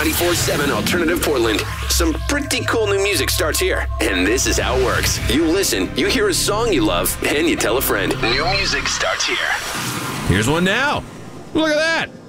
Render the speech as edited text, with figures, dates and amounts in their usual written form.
94.7 Alternative Portland. Some pretty cool new music starts here, and this is how it works. You listen, you hear a song you love, and you tell a friend. New music starts here. Here's one now. Look at that.